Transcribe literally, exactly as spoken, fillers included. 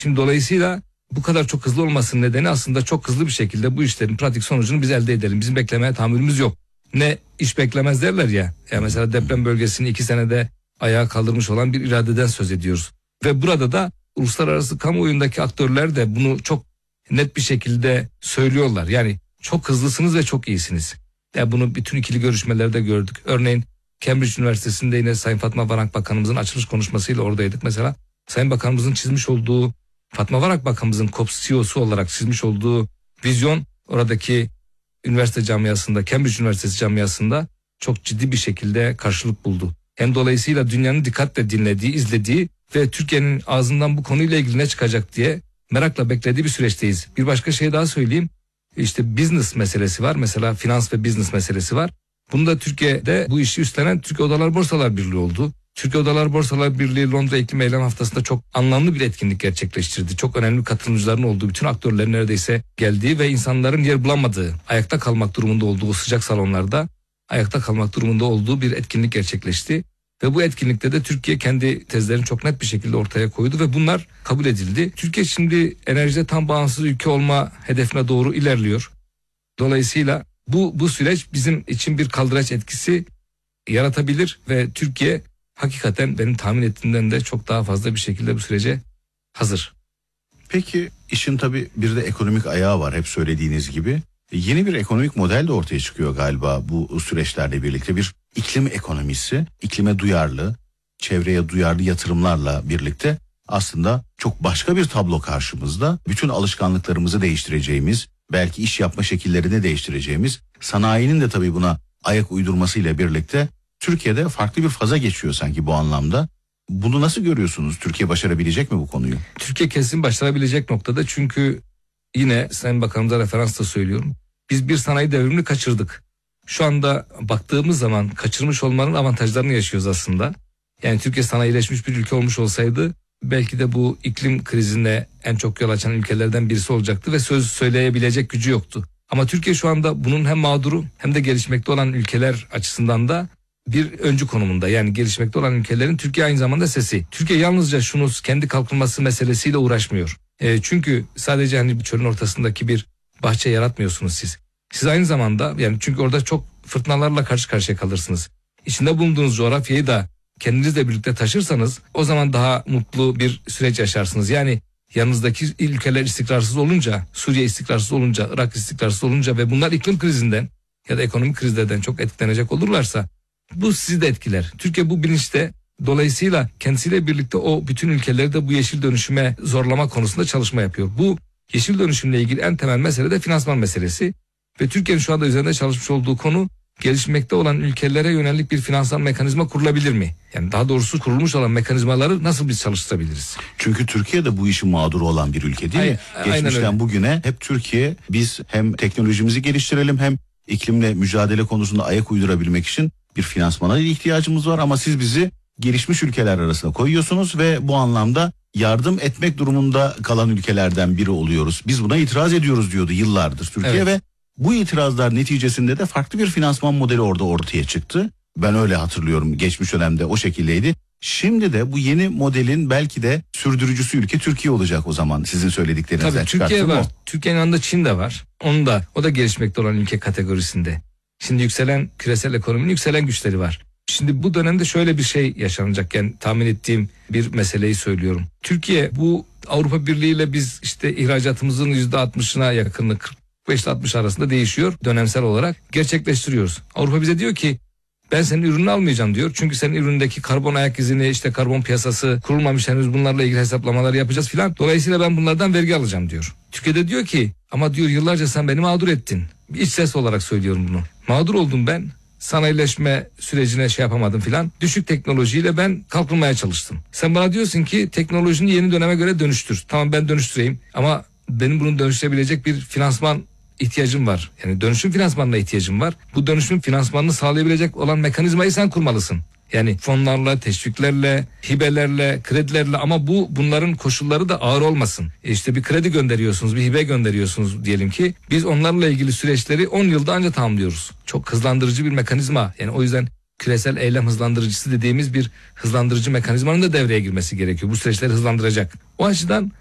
Şimdi dolayısıyla bu kadar çok hızlı olmasının nedeni aslında çok hızlı bir şekilde bu işlerin pratik sonucunu biz elde edelim. Bizim beklemeye tahammülümüz yok. Ne iş beklemez derler ya. Ya mesela deprem bölgesini iki senede ayağa kaldırmış olan bir iradeden söz ediyoruz. Ve burada da uluslararası kamuoyundaki aktörler de bunu çok net bir şekilde söylüyorlar. Yani çok hızlısınız ve çok iyisiniz. Ya bunu bütün ikili görüşmelerde gördük. Örneğin Cambridge Üniversitesi'nde yine Sayın Fatma Varank Bakanımızın açılış konuşmasıyla oradaydık. Mesela Sayın Bakanımızın çizmiş olduğu, Fatma Varank Bakanımızın C O P C E O'su olarak çizmiş olduğu vizyon oradaki üniversite camiasında, Cambridge Üniversitesi camiasında çok ciddi bir şekilde karşılık buldu. Hem dolayısıyla dünyanın dikkatle dinlediği, izlediği ve Türkiye'nin ağzından bu konuyla ilgili ne çıkacak diye merakla beklediği bir süreçteyiz. Bir başka şey daha söyleyeyim. İşte business meselesi var. Mesela finans ve business meselesi var. Bunda Türkiye'de bu işi üstlenen Türkiye Odalar Borsalar Birliği oldu. Türkiye Odalar Borsalar Birliği Londra İklim Eylem Haftası'nda çok anlamlı bir etkinlik gerçekleştirdi. Çok önemli katılımcıların olduğu, bütün aktörlerin neredeyse geldiği ve insanların yer bulamadığı, ayakta kalmak durumunda olduğu o sıcak salonlarda ayakta kalmak durumunda olduğu bir etkinlik gerçekleşti. Ve bu etkinlikte de Türkiye kendi tezlerini çok net bir şekilde ortaya koydu ve bunlar kabul edildi. Türkiye şimdi enerjide tam bağımsız ülke olma hedefine doğru ilerliyor. Dolayısıyla bu bu süreç bizim için bir kaldıraç etkisi yaratabilir ve Türkiye hakikaten benim tahmin ettiğimden de çok daha fazla bir şekilde bu sürece hazır. Peki işin tabii bir de ekonomik ayağı var hep söylediğiniz gibi. Yeni bir ekonomik model de ortaya çıkıyor galiba bu süreçlerle birlikte. Bir iklim ekonomisi, iklime duyarlı, çevreye duyarlı yatırımlarla birlikte aslında çok başka bir tablo karşımızda. Bütün alışkanlıklarımızı değiştireceğimiz, belki iş yapma şekillerini değiştireceğimiz, sanayinin de tabii buna ayak uydurmasıyla birlikte Türkiye'de farklı bir faza geçiyor sanki bu anlamda. Bunu nasıl görüyorsunuz? Türkiye başarabilecek mi bu konuyu? Türkiye kesin başarabilecek noktada, çünkü yine Sayın Bakanımıza referansla söylüyorum. Biz bir sanayi devrimini kaçırdık. Şu anda baktığımız zaman kaçırmış olmanın avantajlarını yaşıyoruz aslında. Yani Türkiye sanayileşmiş bir ülke olmuş olsaydı belki de bu iklim krizine en çok yol açan ülkelerden birisi olacaktı ve söz söyleyebilecek gücü yoktu. Ama Türkiye şu anda bunun hem mağduru hem de gelişmekte olan ülkeler açısından da bir öncü konumunda. Yani gelişmekte olan ülkelerin Türkiye aynı zamanda sesi. Türkiye yalnızca şunu kendi kalkınması meselesiyle uğraşmıyor. E, çünkü sadece hani çölün ortasındaki bir bahçe yaratmıyorsunuz siz. Siz aynı zamanda, yani çünkü orada çok fırtınalarla karşı karşıya kalırsınız. İçinde bulunduğunuz coğrafyayı da kendinizle birlikte taşırsanız o zaman daha mutlu bir süreç yaşarsınız. Yani yanınızdaki ülkeler istikrarsız olunca, Suriye istikrarsız olunca, Irak istikrarsız olunca ve bunlar iklim krizinden ya da ekonomik krizlerden çok etkilenecek olurlarsa bu sizi de etkiler. Türkiye bu bilinçte, dolayısıyla kendisiyle birlikte o bütün ülkeleri de bu yeşil dönüşüme zorlama konusunda çalışma yapıyor. Bu yeşil dönüşümle ilgili en temel mesele de finansman meselesi ve Türkiye'nin şu anda üzerinde çalışmış olduğu konu, gelişmekte olan ülkelere yönelik bir finansal mekanizma kurulabilir mi? Yani daha doğrusu kurulmuş olan mekanizmaları nasıl biz çalıştırabiliriz? Çünkü Türkiye de bu işin mağduru olan bir ülke değil Ay, mi? Geçmişten bugüne hep Türkiye, biz hem teknolojimizi geliştirelim hem iklimle mücadele konusunda ayak uydurabilmek için bir finansmana ihtiyacımız var ama siz bizi gelişmiş ülkeler arasına koyuyorsunuz ve bu anlamda yardım etmek durumunda kalan ülkelerden biri oluyoruz. Biz buna itiraz ediyoruz diyordu yıllardır Türkiye, evet. Ve bu itirazlar neticesinde de farklı bir finansman modeli orada ortaya çıktı. Ben öyle hatırlıyorum, geçmiş dönemde o şekildeydi. Şimdi de bu yeni modelin belki de sürdürücüsü ülke Türkiye olacak o zaman, sizin söylediklerinizden. Tabii Türkiye var. Türkiye'nin yanında Çin de var. Onun da, o da gelişmekte olan ülke kategorisinde. Şimdi yükselen küresel ekonominin yükselen güçleri var. Şimdi bu dönemde şöyle bir şey yaşanacak, yani tahmin ettiğim bir meseleyi söylüyorum. Türkiye bu Avrupa Birliği ile biz işte ihracatımızın yüzde altmışına yakınlık, kırk beş ile altmış arasında değişiyor dönemsel olarak, gerçekleştiriyoruz. Avrupa bize diyor ki ben senin ürününü almayacağım diyor. Çünkü senin ürünündeki karbon ayak izini, işte karbon piyasası kurulmamış henüz, bunlarla ilgili hesaplamaları yapacağız filan. Dolayısıyla ben bunlardan vergi alacağım diyor. Türkiye'de diyor ki ama diyor yıllarca sen beni mağdur ettin. İç ses olarak söylüyorum bunu. Mağdur oldum ben. Sanayileşme sürecine şey yapamadım filan. Düşük teknolojiyle ben kalkınmaya çalıştım. Sen bana diyorsun ki teknolojini yeni döneme göre dönüştür. Tamam, ben dönüştüreyim ama benim bunu dönüştürebilecek bir finansman ihtiyacım var. Yani dönüşüm finansmanına ihtiyacım var. Bu dönüşüm finansmanını sağlayabilecek olan mekanizmayı sen kurmalısın. Yani fonlarla, teşviklerle, hibelerle, kredilerle, ama bu bunların koşulları da ağır olmasın. E işte bir kredi gönderiyorsunuz, bir hibe gönderiyorsunuz diyelim ki. Biz onlarla ilgili süreçleri on yılda ancak tamamlıyoruz. Çok hızlandırıcı bir mekanizma. Yani o yüzden küresel eylem hızlandırıcısı dediğimiz bir hızlandırıcı mekanizmanın da devreye girmesi gerekiyor. Bu süreçleri hızlandıracak. O açıdan